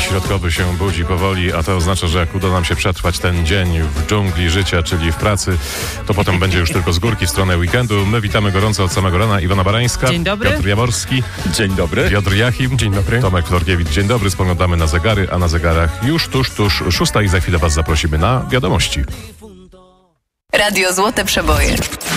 środkowy się budzi powoli, a to oznacza, że jak uda nam się przetrwać ten dzień w dżungli życia, czyli w pracy, to potem będzie już tylko z górki w stronę weekendu. My witamy gorąco od samego rana. Iwona Barańska. Dzień dobry. Piotr Jaworski. Dzień dobry. Piotr Jachim. Dzień dobry. Tomek Florkiewicz. Dzień dobry. Spoglądamy na zegary, a na zegarach już tuż 6 i za chwilę was zaprosimy na wiadomości. Radio Złote Przeboje.